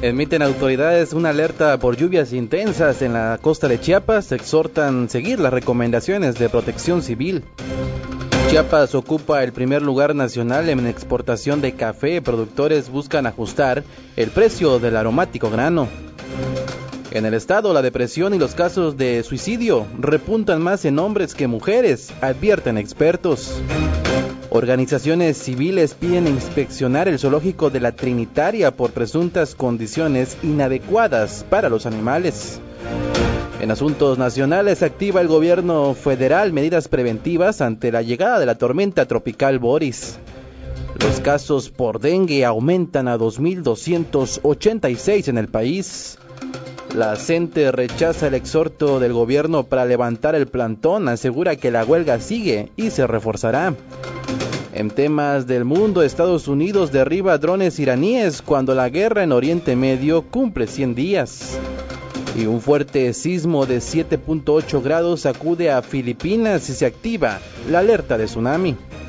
Emiten autoridades una alerta por lluvias intensas en la costa de Chiapas. Exhortan seguir las recomendaciones de Protección Civil. Chiapas ocupa el primer lugar nacional en exportación de café. Productores buscan ajustar el precio del aromático grano. En el estado, la depresión y los casos de suicidio repuntan más en hombres que mujeres, advierten expertos. Organizaciones civiles piden inspeccionar el zoológico de la Trinitaria por presuntas condiciones inadecuadas para los animales. En asuntos nacionales, activa el gobierno federal medidas preventivas ante la llegada de la tormenta tropical Boris. Los casos por dengue aumentan a 2.286 en el país. La CENTE rechaza el exhorto del gobierno para levantar el plantón, asegura que la huelga sigue y se reforzará. En temas del mundo, Estados Unidos derriba drones iraníes cuando la guerra en Oriente Medio cumple 100 días. Y un fuerte sismo de 7.8 grados sacude a Filipinas y se activa la alerta de tsunami.